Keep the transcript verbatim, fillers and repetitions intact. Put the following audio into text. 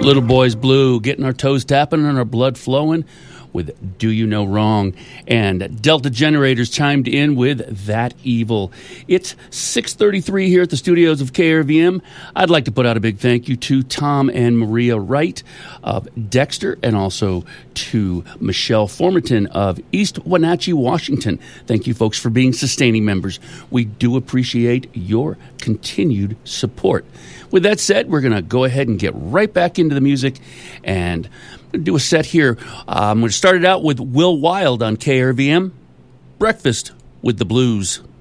Little Boys Blue, getting our toes tapping and our blood flowing with Do You Know Wrong. And Delta Generators chimed in with That Evil. It's six thirty-three here at the studios of K R V M. I'd like to put out a big thank you to Tom and Maria Wright of Dexter and also to Michelle Formerton of East Wenatchee, Washington. Thank you, folks, for being sustaining members. We do appreciate your continued support. With that said, we're going to go ahead and get right back into the music and do a set here. Uh, I'm going to start it out with Will Wild on K R V M, Breakfast with the Blues.